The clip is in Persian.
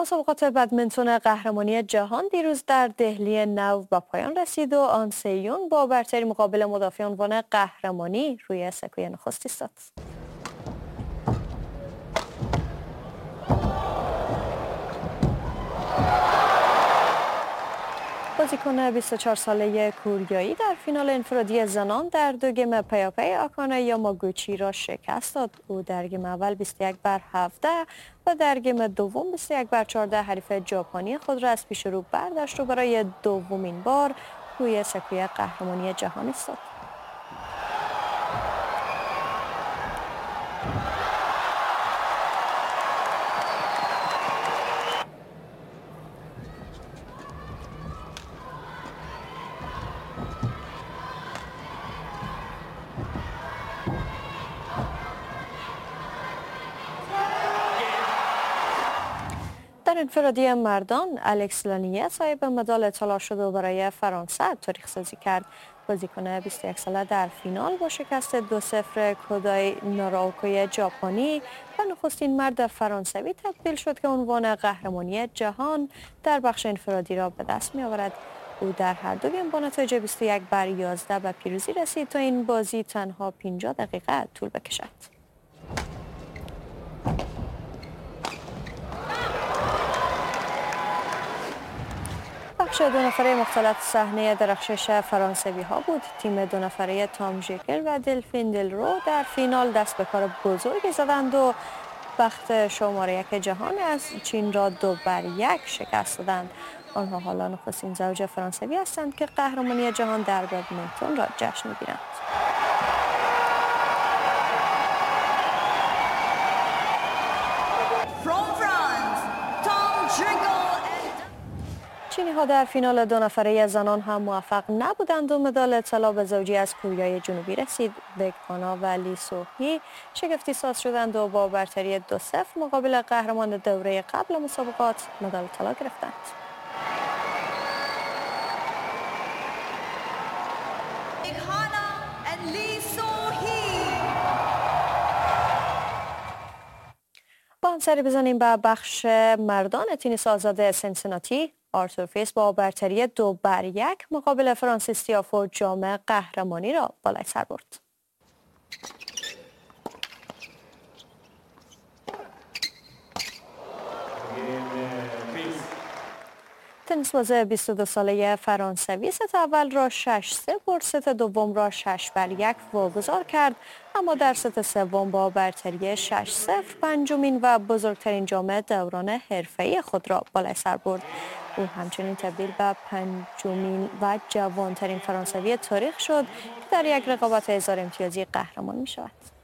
مسابقات بدمنتون قهرمانی جهان دیروز در دهلی نو به پایان رسید و آن سیون با برتری مقابل مدافع عنوان قهرمانی روی سکوی نخست ایستاد. بازیکن 24 ساله کوریایی در فینال انفرادی زنان در دو گیم پیاپی آکانه یاماگوچی را شکست داد. او در گیم اول 21-17 و در گیم دوم 21-14 حریف ژاپنی خود را از پیش رو برداشت و برای دومین بار روی سکوی قهرمانی جهان ایستاد. در انفرادی مردان الکس لانیه صاحب مدال طلا شد و برای فرانسه تاریخ سازی کرد. بازیکن 21 ساله در فینال با شکست 2-0 کودای ناراوکوی ژاپنی و نخستین مرد فرانسوی تبدیل شد که عنوان قهرمانی جهان در بخش انفرادی را به دست می آورد. او در هر دو گیم با نتایج 21-11 به پیروزی رسید تا این بازی تنها 50 دقیقه طول بکشد. بخش دو نفره مختلط صحنه درخشش فرانسوی ها بود. تیم دو نفره تام ژکل و دلفین دلرو در فینال دست به کار بزرگی زدند و بخت شماره یک جهان از چین را 2-1 شکست دادند. آنها حالا نخستین زوج فرانسوی هستند که قهرمانی جهان در بدمنتون را جشن می‌گیرند. چینی ها در فینال دو نفره زنان هم موفق نبودند و مدال طلا به زوجی از کوریای جنوبی رسید. بگ‌هانا و لی سوهی شگفتی ساز شدند و با برتری 2-0 مقابل قهرمان دوره قبل مسابقات مدال طلا گرفتند. با هم سری بزنیم به بخش مردان تنیس آزاد سنسناتی. آرتور فیس با برتری 2-1 مقابل فرانسیس تیافو جام قهرمانی را بالای سر برد. تنیس باز 22 ساله فرانسوی ست اول را 6-3 برد، ست دوم را 6-1 واگذار کرد، اما در ست سوم با برتری 6-0 پنجمین و بزرگترین جام دوران حرفه‌ای خود را بالای سر برد. او همچنین تبدیل به پنجمین و جوانترین فرانسوی تاریخ شد که در یک رقابت 1000 امتیازی قهرمان می شود.